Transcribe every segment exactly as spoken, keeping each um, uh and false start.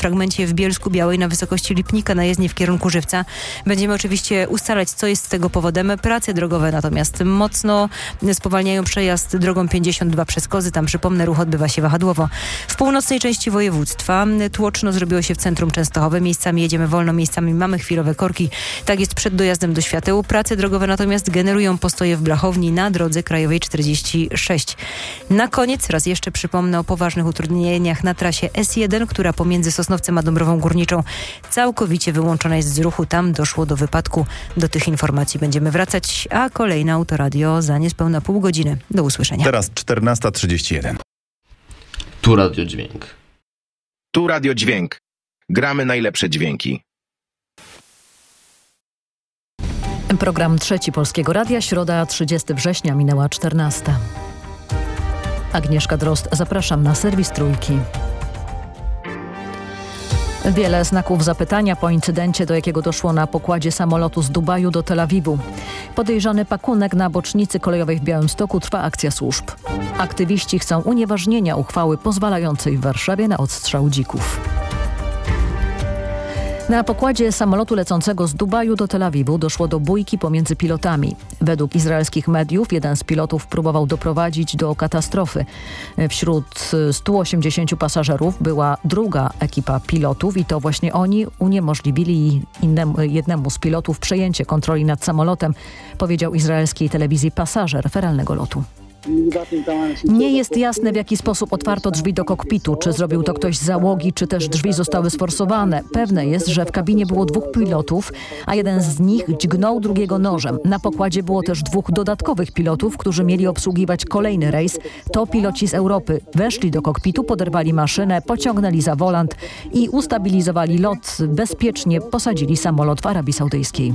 fragmencie w Bielsku Białej na wysokości Lipnika na jezdni w kierunku Żywca. Będziemy oczywiście ustalać, co jest z tego powodem. Prace drogowe natomiast mocno spowalniają przejazd drogą pięćdziesiąt dwa przez Kozy. Tam, przypomnę, ruch odbywa się wahadłowo. W północnej części województwa tłoczno zrobiło się w centrum Częstochowe. Miejscami jedziemy wolno, miejscami mamy chwilowe korki. Tak jest przed dojazdem do Świateł. Prace drogowe natomiast generują postoje w Blachowni na drodze krajowej czterdzieści sześć. Na koniec raz jeszcze przypomnę o poważnych utrudnieniach na trasie S jeden, która pomiędzy Sosnowcem a Dąbrową Górniczą całkowicie wyłączona jest z ruchu. Tam doszło do wypadku. Do tych informacji będziemy wracać, a kolejne Autoradio za niespełna pół godziny. Do usłyszenia. Teraz czternasta trzydzieści jeden. Tu Radio Dźwięk. Tu Radio Dźwięk. Gramy najlepsze dźwięki. Program Trzeci Polskiego Radia, środa trzydziestego września, minęła czternasta. Agnieszka Drozd, zapraszam na serwis Trójki. Wiele znaków zapytania po incydencie, do jakiego doszło na pokładzie samolotu z Dubaju do Tel Awiwu. Podejrzany pakunek na bocznicy kolejowej w Białymstoku, trwa akcja służb. Aktywiści chcą unieważnienia uchwały pozwalającej w Warszawie na odstrzał dzików. Na pokładzie samolotu lecącego z Dubaju do Tel Awiwu doszło do bójki pomiędzy pilotami. Według izraelskich mediów jeden z pilotów próbował doprowadzić do katastrofy. Wśród stu osiemdziesięciu pasażerów była druga ekipa pilotów i to właśnie oni uniemożliwili innemu, jednemu z pilotów przejęcie kontroli nad samolotem, powiedział izraelskiej telewizji pasażer feralnego lotu. Nie jest jasne, w jaki sposób otwarto drzwi do kokpitu, czy zrobił to ktoś z załogi, czy też drzwi zostały sforsowane. Pewne jest, że w kabinie było dwóch pilotów, a jeden z nich dźgnął drugiego nożem. Na pokładzie było też dwóch dodatkowych pilotów, którzy mieli obsługiwać kolejny rejs. To piloci z Europy. Weszli do kokpitu, poderwali maszynę, pociągnęli za wolant i ustabilizowali lot. Bezpiecznie posadzili samolot w Arabii Saudyjskiej.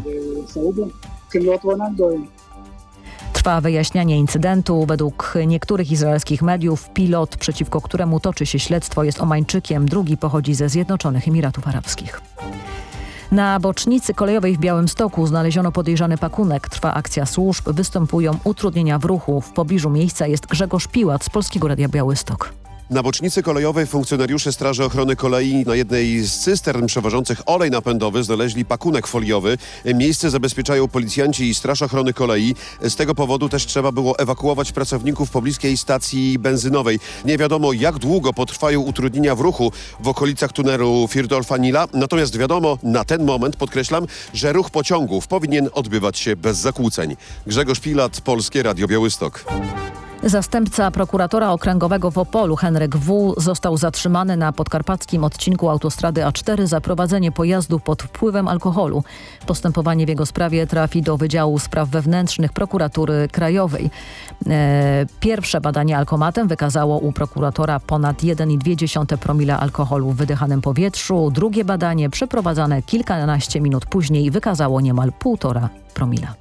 Trwa wyjaśnianie incydentu. Według niektórych izraelskich mediów pilot, przeciwko któremu toczy się śledztwo, jest Omańczykiem. Drugi pochodzi ze Zjednoczonych Emiratów Arabskich. Na bocznicy kolejowej w Białymstoku znaleziono podejrzany pakunek. Trwa akcja służb. Występują utrudnienia w ruchu. W pobliżu miejsca jest Grzegorz Piłat z Polskiego Radia Białystok. Na bocznicy kolejowej funkcjonariusze Straży Ochrony Kolei na jednej z cystern przewożących olej napędowy znaleźli pakunek foliowy. Miejsce zabezpieczają policjanci i Straż Ochrony Kolei. Z tego powodu też trzeba było ewakuować pracowników pobliskiej stacji benzynowej. Nie wiadomo, jak długo potrwają utrudnienia w ruchu w okolicach tunelu Firdolfa-Nila. Natomiast wiadomo, na ten moment, podkreślam, że ruch pociągów powinien odbywać się bez zakłóceń. Grzegorz Pilat, Polskie Radio Białystok. Zastępca prokuratora okręgowego w Opolu, Henryk W., został zatrzymany na podkarpackim odcinku autostrady A cztery za prowadzenie pojazdu pod wpływem alkoholu. Postępowanie w jego sprawie trafi do Wydziału Spraw Wewnętrznych Prokuratury Krajowej. E, pierwsze badanie alkomatem wykazało u prokuratora ponad jeden przecinek dwa promila alkoholu w wydychanym powietrzu. Drugie badanie, przeprowadzane kilkanaście minut później, wykazało niemal półtora promila.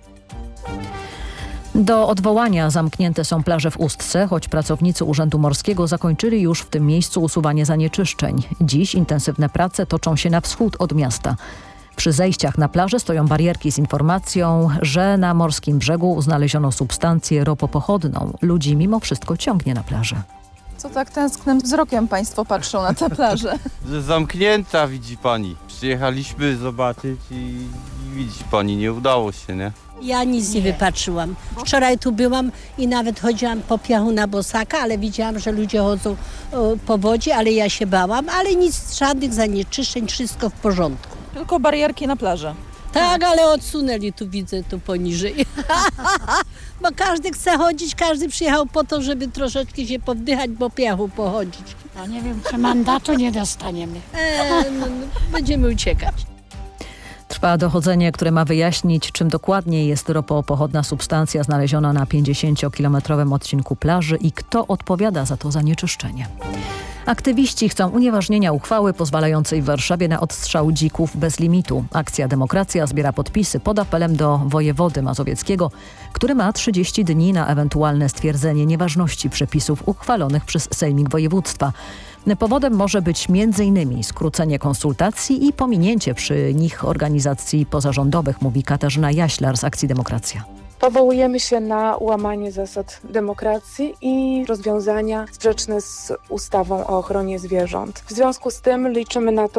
Do odwołania zamknięte są plaże w Ustce, choć pracownicy Urzędu Morskiego zakończyli już w tym miejscu usuwanie zanieczyszczeń. Dziś intensywne prace toczą się na wschód od miasta. Przy zejściach na plażę stoją barierki z informacją, że na morskim brzegu znaleziono substancję ropopochodną. Ludzi mimo wszystko ciągnie na plażę. Co tak tęsknym wzrokiem państwo patrzą na tę plażę? Zamknięta, widzi pani. Przyjechaliśmy zobaczyć i, i widzi pani, nie udało się, nie? Ja nic nie wypatrzyłam. Wczoraj tu byłam i nawet chodziłam po piachu na bosaka, ale widziałam, że ludzie chodzą o, po wodzie, ale ja się bałam, ale nic, żadnych zanieczyszczeń, wszystko w porządku. Tylko barierki na plaży. Tak, ale odsunęli, tu widzę, tu poniżej. Bo każdy chce chodzić, każdy przyjechał po to, żeby troszeczkę się powdychać, po piachu pochodzić. No nie wiem, czy mandatu nie dostaniemy. E, no, no, będziemy uciekać. Trwa dochodzenie, które ma wyjaśnić, czym dokładnie jest ropopochodna substancja znaleziona na pięćdziesięciokilometrowym odcinku plaży i kto odpowiada za to zanieczyszczenie. Aktywiści chcą unieważnienia uchwały pozwalającej w Warszawie na odstrzał dzików bez limitu. Akcja Demokracja zbiera podpisy pod apelem do wojewody mazowieckiego, który ma trzydzieści dni na ewentualne stwierdzenie nieważności przepisów uchwalonych przez Sejmik Województwa. Powodem może być między innymi skrócenie konsultacji i pominięcie przy nich organizacji pozarządowych, mówi Katarzyna Jaślar z Akcji Demokracja. Powołujemy się na łamanie zasad demokracji i rozwiązania sprzeczne z ustawą o ochronie zwierząt. W związku z tym liczymy na to,